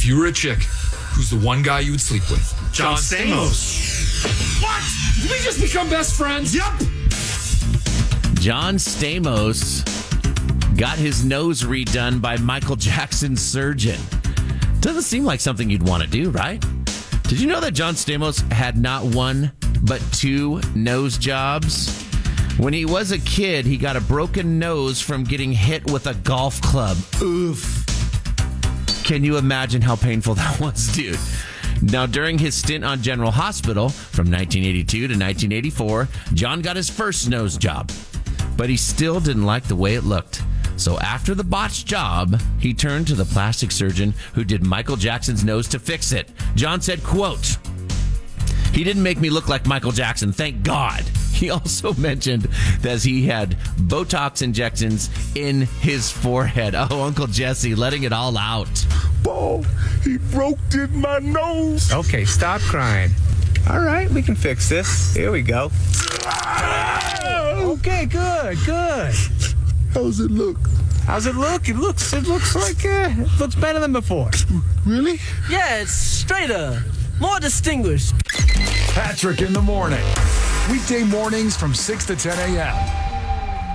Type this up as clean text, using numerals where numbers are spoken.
you were a chick, who's the one guy you would sleep with? John Stamos. What? Did we just become best friends? Yep. John Stamos got his nose redone by Michael Jackson's surgeon. Doesn't seem like something you'd want to do, right? Did you know that John Stamos had not one, but 2 nose jobs? When he was a kid, he got a broken nose from getting hit with a golf club. Oof. Can you imagine how painful that was, dude? Now, during his stint on General Hospital from 1982 to 1984, John got his first nose job, but he still didn't like the way it looked. So after the botched job, he turned to the plastic surgeon who did Michael Jackson's nose to fix it. John said, quote, "He didn't make me look like Michael Jackson, thank God." He also mentioned that he had Botox injections in his forehead. Oh, Uncle Jesse, letting it all out. Bo, he broke in my nose. Okay, stop crying. All right, we can fix this. Here we go. Okay, good. How's it look? How's it look? It looks like it looks better than before. Really? Yeah, it's straighter, more distinguished. Patrick in the morning. Weekday mornings from 6 to 10 a.m.